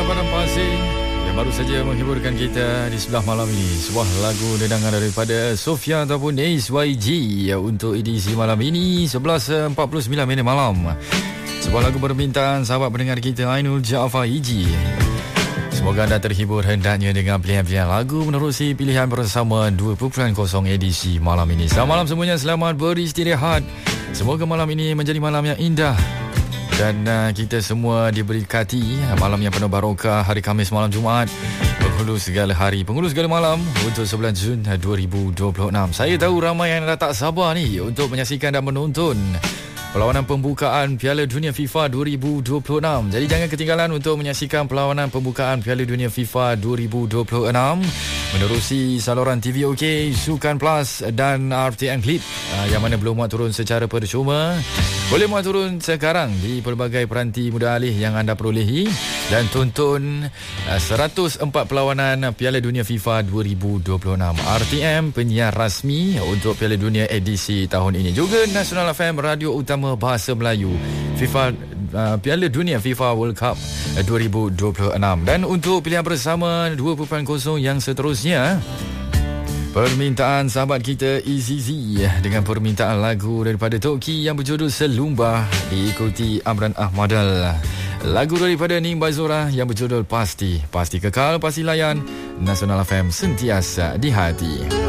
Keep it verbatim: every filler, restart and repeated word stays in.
Padang Pasir yang baru saja menghiburkan kita di sebelah malam ini. Sebuah lagu dendangan daripada Sofia ataupun Ace Y G untuk edisi malam ini sebelas empat puluh sembilan minit malam. Sebuah lagu permintaan sahabat pendengar kita Ainul Jaafar Iji. Semoga anda terhibur hendaknya dengan pilihan-pilihan lagu menerusi pilihan bersama dua titik kosong edisi malam ini. Selamat malam semuanya, selamat beristirahat. Semoga malam ini menjadi malam yang indah dan uh, kita semua diberkati malam yang penuh barokah, hari Khamis malam Jumaat, penghulu segala hari, penghulu segala malam untuk sebelas Jun dua ribu dua puluh enam. Saya tahu ramai yang dah tak sabar ni untuk menyaksikan dan menonton perlawanan pembukaan Piala Dunia FIFA dua ribu dua puluh enam. Jadi jangan ketinggalan untuk menyaksikan perlawanan pembukaan Piala Dunia FIFA dua ribu dua puluh enam menerusi saluran T V OK, Sukan Plus dan R T N Clip, yang mana belum muat turun secara percuma. Boleh muat turun sekarang di pelbagai peranti mudah alih yang anda perolehi dan tonton seratus empat perlawanan Piala Dunia FIFA dua ribu dua puluh enam. R T M penyiar rasmi untuk Piala Dunia edisi tahun ini. Juga Nasional F M Radio Utama Bahasa Melayu FIFA uh, Piala Dunia FIFA World Cup dua ribu dua puluh enam. Dan untuk pilihan bersama dua titik kosong yang seterusnya, permintaan sahabat kita E Z Z dengan permintaan lagu daripada Toki yang berjudul Selumbah, diikuti Amran Ahmadal. Lagu daripada Ning Bazura yang berjudul Pasti. Pasti kekal, pasti layan. Nasional F M sentiasa di hati.